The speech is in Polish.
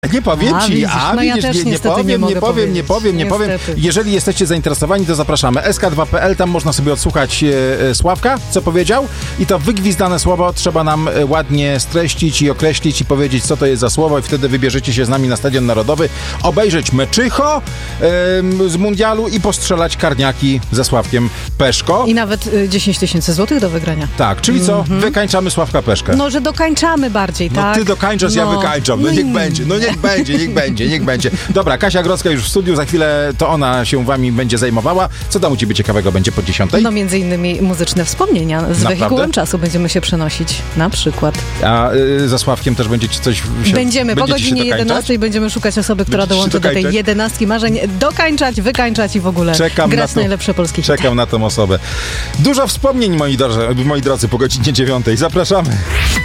Nie powiem ci, widzisz, no ja też nie powiem. Jeżeli jesteście zainteresowani, to zapraszamy. sk2.pl, tam można sobie odsłuchać Sławka, co powiedział, i to wygwizdane słowo trzeba nam ładnie streścić i określić i powiedzieć, co to jest za słowo, i wtedy wybierzecie się z nami na Stadion Narodowy, obejrzeć meczycho z mundialu i postrzelać karniaki ze Sławkiem Peszko. I nawet 10 000 złotych do wygrania. Tak, czyli co? Wykańczamy Sławka Peszkę. No, że dokańczamy bardziej, tak? Ty dokańczasz, ja wykańczam. No niech będzie, niech będzie. Dobra, Kasia Grodzka już w studiu, za chwilę to ona się wami będzie zajmowała. Co tam u ciebie ciekawego będzie po 10? No między innymi muzyczne wspomnienia. Z wehikułem czasu będziemy się przenosić, na przykład. A ze Sławkiem też będziecie coś... Będziemy, po godzinie 11 będziemy szukać osoby, która dołączy do tej 11 marzeń. Dokańczać, wykańczać i w ogóle grać najlepsze polskie hity. Czekam na tą osobę. Dużo wspomnień, moi drodzy, po godzinie 9. Zapraszamy.